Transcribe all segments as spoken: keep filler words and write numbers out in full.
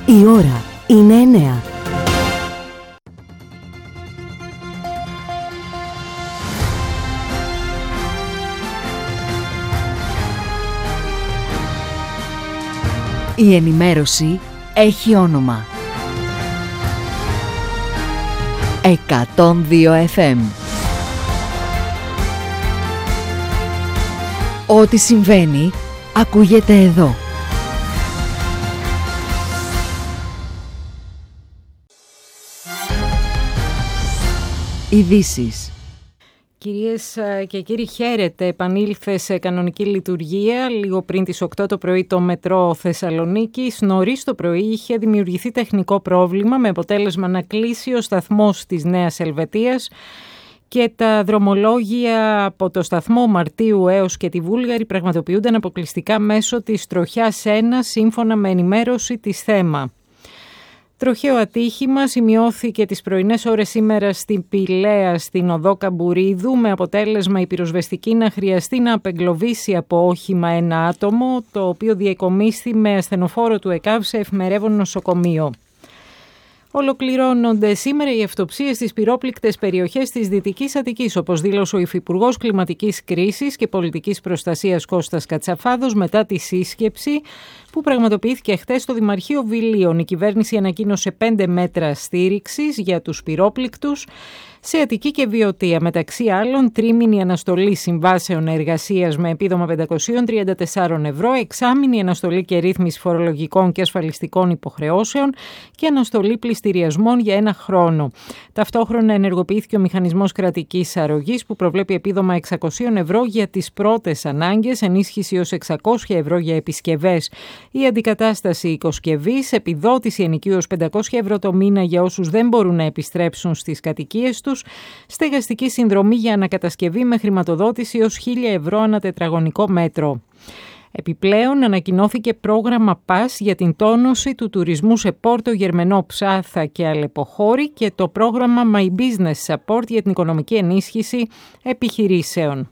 Η ώρα είναι εννέα. Η ενημέρωση έχει όνομα. εκατόν δύο εφ εμ. Ό,τι συμβαίνει, ακούγεται εδώ. Ειδήσεις. Κυρίες και κύριοι, χαίρετε. Επανήλθε σε κανονική λειτουργία λίγο πριν τις οκτώ το πρωί το μετρό Θεσσαλονίκης. Νωρίς το πρωί είχε δημιουργηθεί τεχνικό πρόβλημα με αποτέλεσμα να κλείσει ο σταθμός της Νέας Ελβετίας και τα δρομολόγια από το σταθμό Μαρτίου έως και τη Βούλγαρη πραγματοποιούνταν αποκλειστικά μέσω της τροχιάς ένα, σύμφωνα με ενημέρωση της ΘΕΜΑ. Τροχαίο ατύχημα σημειώθηκε τις πρωινές ώρες σήμερα στην Πηλαία, στην οδό Καμπουρίδου, με αποτέλεσμα η πυροσβεστική να χρειαστεί να απεγκλωβίσει από όχημα ένα άτομο, το οποίο διακομίσθη με ασθενοφόρο του ΕΚΑΒ σε ευμερεύον νοσοκομείο. Ολοκληρώνονται σήμερα οι αυτοψίες στις πυρόπληκτες περιοχές της Δυτικής Αττικής, όπως δήλωσε ο Υφυπουργός Κλιματικής Κρίσης και Πολιτικής Προστασίας Κώστας Κατσαφάδος μετά τη σύσκεψη που πραγματοποιήθηκε χθες στο Δημαρχείο Βιλίων. Η κυβέρνηση ανακοίνωσε πέντε μέτρα στήριξης για τους πυρόπληκτους σε Αττική και Βιωτία. Μεταξύ άλλων, τρίμηνη αναστολή συμβάσεων εργασίας με επίδομα πεντακόσια τριάντα τέσσερα ευρώ, εξάμηνη αναστολή και ρύθμιση φορολογικών και ασφαλιστικών υποχρεώσεων και αναστολή πληστηριασμών για ένα χρόνο. Ταυτόχρονα ενεργοποιήθηκε ο μηχανισμός κρατικής αρρωγής που προβλέπει επίδομα εξακόσια ευρώ για τις πρώτες ανάγκες, ενίσχυση ως εξακόσια ευρώ για επισκευές ή αντικατάσταση οικοσκευής, επιδότηση ενοικίου ως πεντακόσια ευρώ το μήνα για όσους δεν μπορούν να επιστρέψουν στις κατοικίες τους, στεγαστική συνδρομή για ανακατασκευή με χρηματοδότηση ως χίλια ευρώ ανά τετραγωνικό μέτρο. Επιπλέον, ανακοινώθηκε πρόγραμμα ΠΑΣ για την τόνωση του τουρισμού σε Πόρτο, Γερμενό, Ψάθα και Αλεποχώρη και το πρόγραμμα My Business Support για την οικονομική ενίσχυση επιχειρήσεων.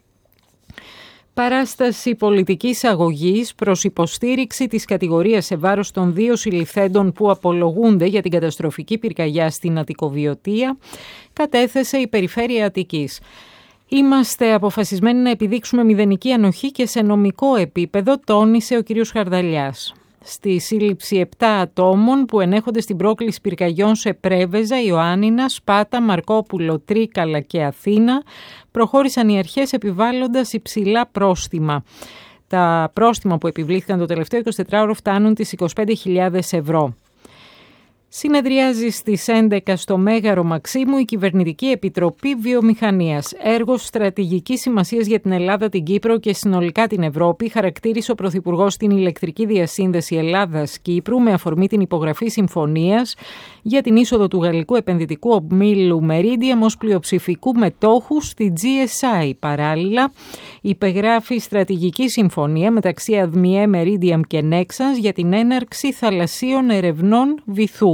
Παράσταση πολιτικής αγωγής προς υποστήριξη της κατηγορίας σε βάρος των δύο συλληφθέντων που απολογούνται για την καταστροφική πυρκαγιά στην Αττικοβιωτία κατέθεσε η Περιφέρεια Αττικής. «Είμαστε αποφασισμένοι να επιδείξουμε μηδενική ανοχή και σε νομικό επίπεδο», τόνισε ο κ. Χαρδαλιάς. Στη σύλληψη επτά ατόμων που ενέχονται στην πρόκληση πυρκαγιών σε Πρέβεζα, Ιωάννινα, Σπάτα, Μαρκόπουλο, Τρίκαλα και Αθήνα προχώρησαν οι αρχές επιβάλλοντας υψηλά πρόστιμα. Τα πρόστιμα που επιβλήθηκαν το τελευταίο εικοσιτετράωρο φτάνουν τις είκοσι πέντε χιλιάδες ευρώ. Συνεδριάζει στις έντεκα στο Μέγαρο Μαξίμου η Κυβερνητική Επιτροπή Βιομηχανίας. Έργο στρατηγικής σημασίας για την Ελλάδα, την Κύπρο και συνολικά την Ευρώπη, χαρακτήρισε ο Πρωθυπουργός την ηλεκτρική διασύνδεση Ελλάδας-Κύπρου με αφορμή την υπογραφή συμφωνίας για την είσοδο του γαλλικού επενδυτικού ομίλου Meridiam ως πλειοψηφικού μετόχου στη τζι ες άι. Παράλληλα, υπεγράφει στρατηγική συμφωνία μεταξύ ΑΔΜΙΕ, Meridiam και Nexans για την έναρξη θαλασσίων ερευνών βυθού.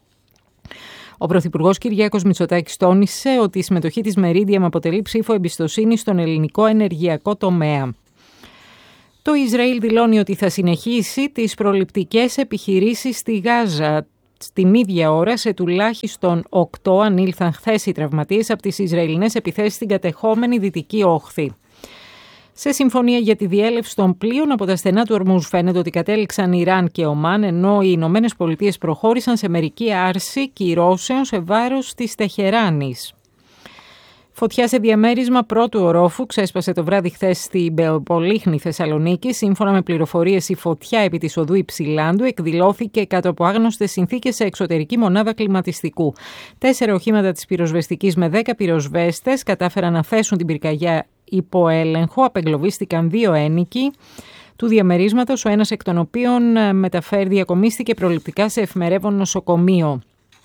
Ο Πρωθυπουργός Κυριάκος Μητσοτάκης τόνισε ότι η συμμετοχή της Meridiam αποτελεί ψήφο εμπιστοσύνη στον ελληνικό ενεργειακό τομέα. Το Ισραήλ δηλώνει ότι θα συνεχίσει τις προληπτικές επιχειρήσεις στη Γάζα. Στην ίδια ώρα, σε τουλάχιστον οκτώ ανήλθαν χθες οι τραυματίες από τις Ισραηλινές επιθέσεις στην κατεχόμενη Δυτική Όχθη. Σε συμφωνία για τη διέλευση των πλοίων από τα στενά του Ορμούζ φαίνεται ότι κατέληξαν Ιράν και Ομάν, ενώ οι Ηνωμένες Πολιτείες προχώρησαν σε μερική άρση κυρώσεων σε βάρος της Τεχεράνης. Φωτιά σε διαμέρισμα πρώτου ορόφου ξέσπασε το βράδυ χθες στην Πολύχνη Θεσσαλονίκη. Σύμφωνα με πληροφορίες, η φωτιά επί της οδού Υψηλάντου εκδηλώθηκε κάτω από άγνωστες συνθήκες σε εξωτερική μονάδα κλιματιστικού. Τέσσερα οχήματα της πυροσβεστικής με δέκα πυροσβέστες κατάφεραν να θέσουν την πυρκαγιά υπό έλεγχο. Απεγκλωβίστηκαν δύο ένοικοι του διαμερίσματος, ο ένας εκ των οποίων μεταφέρει διακομίστηκε προληπτικά σε ευμερεύον νοσοκομείο.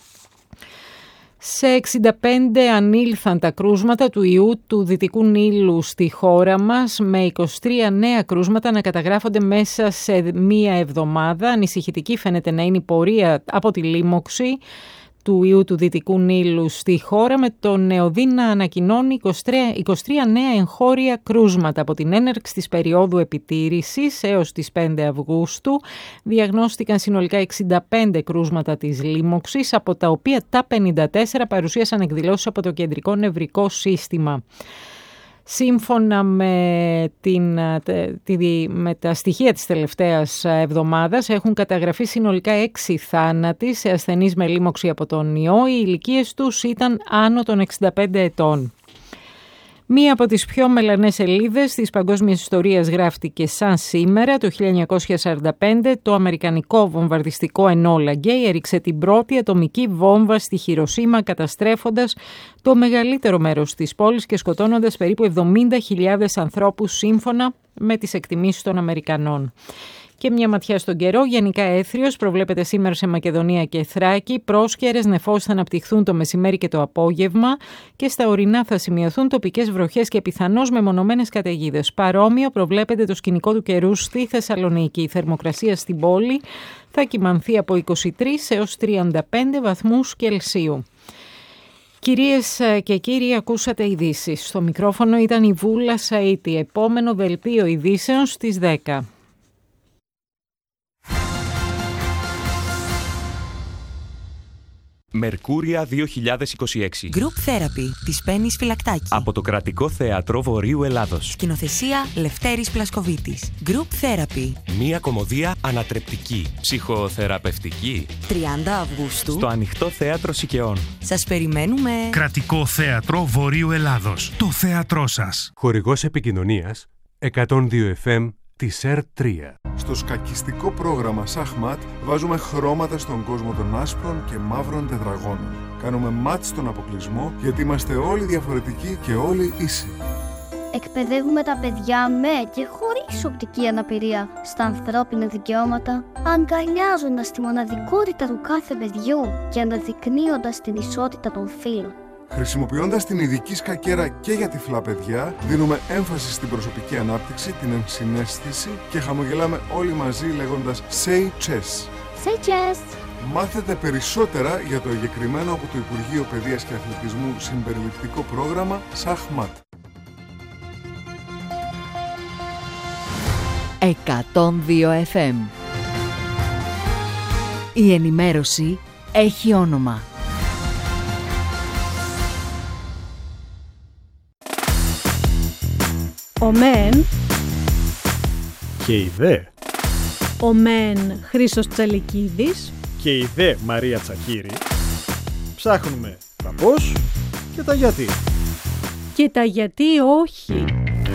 Σε εξήντα πέντε ανήλθαν τα κρούσματα του ιού του Δυτικού Νείλου στη χώρα μας, με είκοσι τρία νέα κρούσματα να καταγράφονται μέσα σε μία εβδομάδα. Ανησυχητική φαίνεται να είναι η πορεία από τη λίμωξη του ιού του Δυτικού Νείλου στη χώρα, με το Νεοδύν να ανακοινώνει είκοσι τρία νέα εγχώρια κρούσματα. Από την έναρξη της περίοδου επιτήρησης έως τις πέντε Αυγούστου διαγνώστηκαν συνολικά εξήντα πέντε κρούσματα της λίμωξης, από τα οποία τα πενήντα τέσσερα παρουσίασαν εκδηλώσεις από το κεντρικό νευρικό σύστημα. Σύμφωνα με, την, τη, με τα στοιχεία της τελευταίας εβδομάδας, έχουν καταγραφεί συνολικά έξι θάνατοι σε ασθενείς με λίμωξη από τον ιό. Οι ηλικίες τους ήταν άνω των εξήντα πέντε ετών. Μία από τις πιο μελανές σελίδες της παγκόσμιας ιστορίας γράφτηκε σαν σήμερα. Το χίλια εννιακόσια σαράντα πέντε το αμερικανικό βομβαρδιστικό Ενόλα Γκέι έριξε την πρώτη ατομική βόμβα στη Χιροσίμα, καταστρέφοντας το μεγαλύτερο μέρος της πόλης και σκοτώνοντας περίπου εβδομήντα χιλιάδες ανθρώπους, σύμφωνα με τις εκτιμήσεις των Αμερικανών. Και μια ματιά στον καιρό, γενικά έθριος προβλέπεται σήμερα σε Μακεδονία και Θράκη. Πρόσκαιρες νεφώσεις θα αναπτυχθούν το μεσημέρι και το απόγευμα και στα ορεινά θα σημειωθούν τοπικές βροχές και πιθανώς μεμονωμένες καταιγίδες. Παρόμοιο προβλέπεται το σκηνικό του καιρού στη Θεσσαλονίκη. Η θερμοκρασία στην πόλη θα κυμανθεί από είκοσι τρεις έως τριάντα πέντε βαθμούς Κελσίου. Κυρίες και κύριοι, ακούσατε ειδήσεις. Στο μικρόφωνο ήταν η Βούλα Σαΐτη. Επόμενο δελτίο ειδήσεων στις δέκα. Μερκούρια δύο χιλιάδες είκοσι έξι. Group Therapy της Πέννης Φυλακτάκη. Από το Κρατικό Θέατρο Βορείου Ελλάδος. Σκηνοθεσία Λευτέρης Πλασκοβίτης. Group Therapy. Μία κωμωδία ανατρεπτική, ψυχοθεραπευτική. τριάντα Αυγούστου. Στο Ανοιχτό Θέατρο Σικαιών. Σας περιμένουμε. Κρατικό Θέατρο Βορείου Ελλάδος. Το θέατρό σας. Χορηγός επικοινωνίας εκατόν δύο εφ εμ της ΕΡ τρία. Στο σκακιστικό πρόγραμμα Σαχμάτ βάζουμε χρώματα στον κόσμο των άσπρων και μαύρων τετραγώνων. Κάνουμε μάτ στον αποκλεισμό, γιατί είμαστε όλοι διαφορετικοί και όλοι ίσοι. Εκπαιδεύουμε τα παιδιά με και χωρίς οπτική αναπηρία στα ανθρώπινα δικαιώματα, αγκαλιάζοντας τη μοναδικότητα του κάθε παιδιού και αναδεικνύοντας την ισότητα των φύλων. Χρησιμοποιώντας την ειδική σκακέρα και για τυφλά παιδιά, δίνουμε έμφαση στην προσωπική ανάπτυξη, την ενσυναίσθηση και χαμογελάμε όλοι μαζί λέγοντας Say Chess. Say Chess! Μάθετε περισσότερα για το εγκεκριμένο από το Υπουργείο Παιδείας και Αθλητισμού συμπεριληπτικό πρόγραμμα Σαχμάτ. εκατόν δύο εφ εμ. Η ενημέρωση έχει όνομα. Ο μεν και η δε. Ο μεν Χρήστος Τσαλικίδης και η δε Μαρία Τσακύρη. Ψάχνουμε τα πώς και τα γιατί. Και τα γιατί όχι.